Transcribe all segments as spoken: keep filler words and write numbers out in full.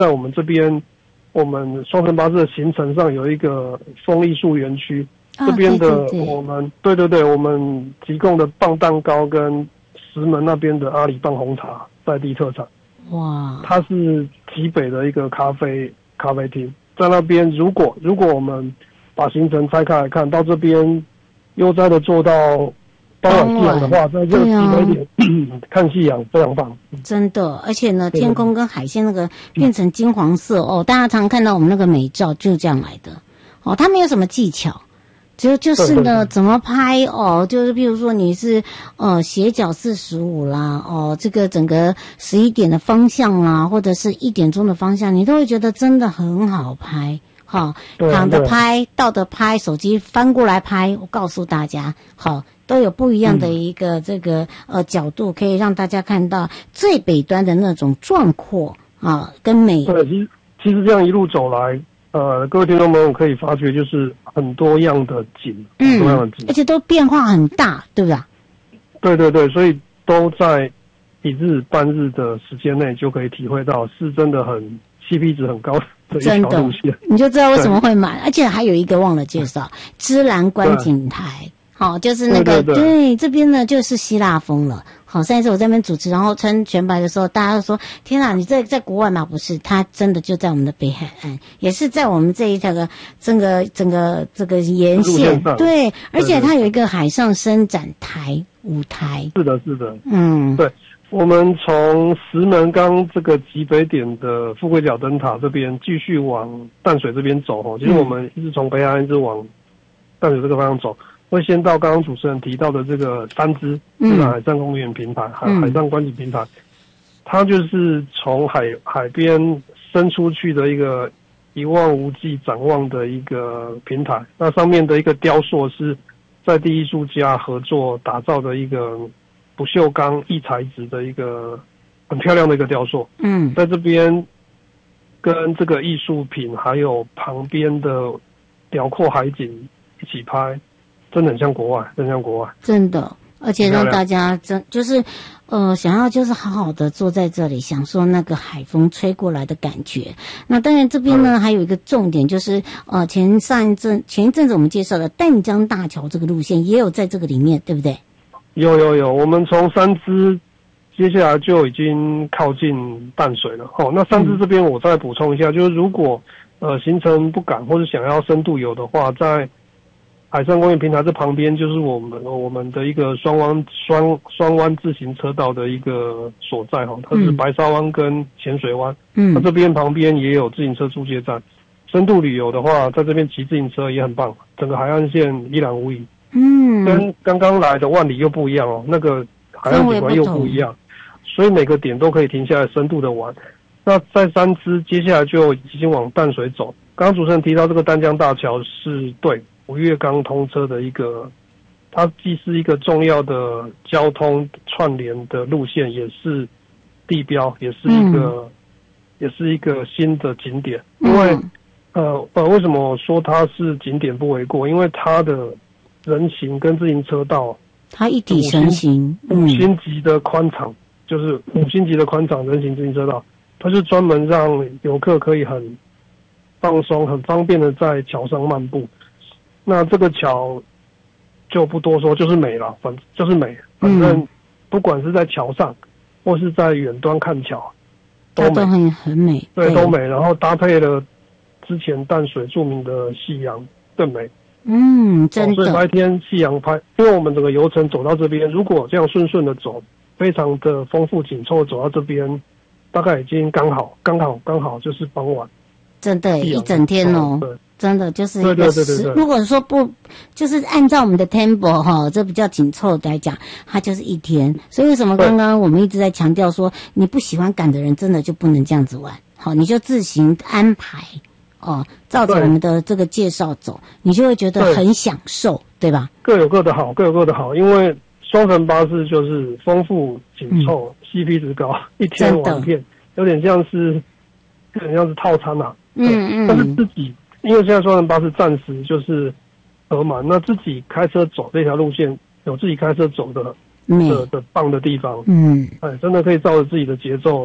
在我们这边，我们双层巴士的行程上有一个风艺术园区， 啊、 这边的对对对我们对对对，我们提供的棒蛋糕跟石门那边的阿里棒红茶在地特产。 哇， 它是极北的一个咖啡咖啡厅，在那边如果如果我们把行程拆开来看，到这边悠哉的做到傍晚夕阳的话，在这个极北点、啊、看夕阳非常棒， 真的。而且呢，天空跟海线那个变成金黄色哦，大家常看到我们那个美照就是这样来的哦，它没有什么技巧。就就是呢， 对对对怎么拍哦？就是比如说你是呃斜角四十五啦，哦，这个整个十一点的方向啦，或者是一点钟的方向，你都会觉得真的很好拍。好，躺着拍，倒着拍，手机翻过来拍，我告诉大家，好，都有不一样的一个这个、嗯、呃角度，可以让大家看到最北端的那种壮阔啊跟美。 对，其实其实这样一路走来。呃，各位听众朋友可以发觉，就是很多样的景， 嗯， 很多样的景， 而且都变化很大，对不对？ 对对对，所以都在一日半日的时间内就可以体会到，是真的很 C P 值很高的一条路线， 你就知道为什么会买。而且还有一个忘了介绍，芝兰观景台，好、哦，就是那个对, 对, 对, 对这边呢就是希腊风了。好，上一次我在那边主持，然后穿全白的时候，大家都说：“天啊，你在在国外吗？”不是，它真的就在我们的北海岸，也是在我们这一条个整个整个这个沿线。对，而且它有一个海上伸展台舞台。 是的，是的， 嗯， 对。我们从石门岗这个极北点的富贵角灯塔这边继续往淡水这边走哦，其实我们一直从北海岸一直往淡水这个方向走。会先到刚刚主持人提到的这个三支自然海上公园平台、海、嗯、海上观景平台，它就是从海海边伸出去的一个一望无际展望的一个平台。那上面的一个雕塑是在地艺术家合作打造的一个不锈钢异材质的一个很漂亮的一个雕塑。 嗯， 在这边跟这个艺术品还有旁边的辽阔海景一起拍。真的很像国外，真的像国外， 真的，而且让大家真就是，呃，想要就是好好的坐在这里，享受那个海风吹过来的感觉。那当然这边呢、嗯、还有一个重点就是，呃，前上一阵前一阵子我们介绍的淡江大桥这个路线也有在这个里面，对不对？ 有有有，我们从三支接下来就已经靠近淡水了。哦，那三支这边我再补充一下，嗯、就是如果呃行程不赶或者想要深度游的话，在海上公园平台这旁边就是我们我们的一个双湾双双湾自行车道的一个所在哈，它是白沙湾跟浅水湾，嗯，那这边旁边也有自行车租借站。深度旅游的话，在这边骑自行车也很棒，整个海岸线一览无遗。嗯，跟刚刚来的万里又不一样哦，那个海岸景观又不一样，所以每个点都可以停下来深度的玩。那在三支接下来就已经往淡水走。刚刚主持人提到这个淡江大桥是对。五月刚通车的一个，它既是一个重要的交通串联的路线，也是地标，也是一个，嗯、也是一个新的景点。因为，嗯、呃呃，为什么说它是景点不为过？因为它的人行跟自行车道， 它一体成型， 五星级的宽敞，嗯、就是五星级的宽敞人行自行车道，它是专门让游客可以很放松、很方便的在桥上漫步。那这个桥就不多说，就是美了，反就是美。反正不管是在桥上，或是在远端看桥，都美， 都很很美， 对，对，都美。然后搭配了之前淡水著名的夕阳，更美。 嗯，真的。 哦、所以白天夕阳拍，因为我们整个游程走到这边，如果这样顺顺的走，非常的丰富紧凑，走到这边，大概已经刚好，刚好，刚好就是傍晚。 真的，一整天哦。对，真的就是一个， 对对对对对， 如果说不，就是按照我们的 tempo 哈，这比较紧凑来讲，它就是一天。所以为什么刚刚我们一直在强调说，你不喜欢赶的人，真的就不能这样子玩。好，你就自行安排哦，照着我们的这个介绍走，你就会觉得很享受， 对, 对吧？ 各有各的好，各有各的好，因为双层巴士就是丰富紧凑、嗯、C P 值高，一天玩遍，有点像是，有点像是套餐啊。 嗯嗯， 但是自己。因为现在双层巴士暂时就是额满，那自己开车走这条路线，有自己开车走的的的棒的地方， 嗯， 哎，真的可以照着自己的节奏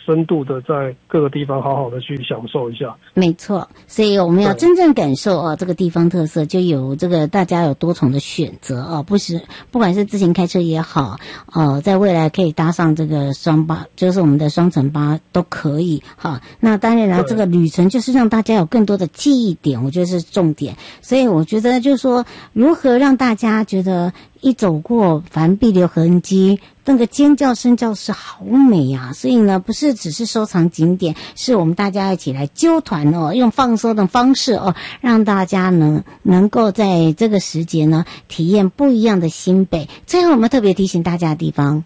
深度的在各个地方好好的去享受一下。 没错，所以我们要真正感受哦，这个地方特色，就有这个大家有多重的选择哦，不是不管是自行开车也好，呃，在未来可以搭上这个双巴，就是我们的双层巴都可以哈。那当然了，这个旅程就是让大家有更多的记忆点，我觉得是重点。所以我觉得就是说，如何让大家觉得一走过凡必留痕迹，那个尖叫声叫是好美呀、啊！所以呢，不是只是收藏景点，是我们大家一起来揪团哦，用放松的方式哦，让大家呢能够在这个时节呢体验不一样的新北。最后，我们特别提醒大家的地方，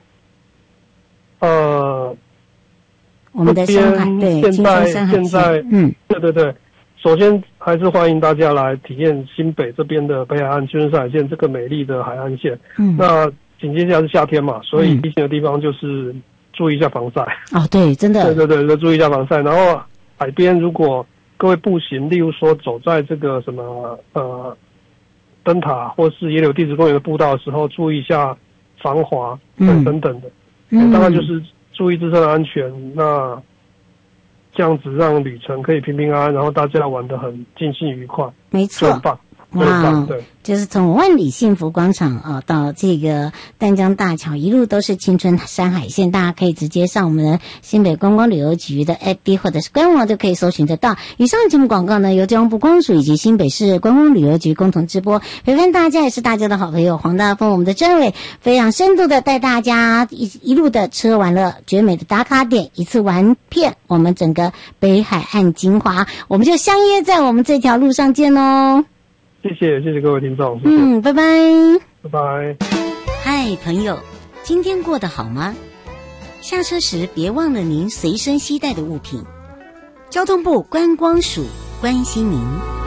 呃， 我们的山海对青春山海线，嗯， 对对对。首先还是欢迎大家来体验新北这边的北海岸青春山海线这个美丽的海岸线。嗯，那紧接下来是夏天嘛，所以提醒的地方就是注意一下防晒。 哦，对，真的。 对对对，注意一下防晒。然后海边如果各位步行，例如说走在这个什么呃灯塔或是野柳地质公园的步道的时候，注意一下防滑等等等的。嗯，大概就是注意自身的安全。那这样子让旅程可以平平安安，然后大家玩得很尽兴愉快， 没错， 很棒。 哇， 对， 就是从万里幸福广场啊到这个淡江大桥，一路都是青春山海线，大家可以直接上我们的新北观光旅游局的 F B 或者是官网就可以搜寻得到。以上节目广告呢，由交通部观光署以及新北市观光旅游局共同直播。陪伴大家也是大家的好朋友黄大峰，我们的政委非常深度的带大家一一路的吃完了绝美的打卡点，一次玩遍我们整个北海岸精华。我们就相约在我们这条路上见哦。 谢谢，谢谢各位听众，谢谢， 嗯，拜拜， 拜拜。 嗨，朋友，今天过得好吗？下车时别忘了您随身携带的物品。交通部观光署关心您。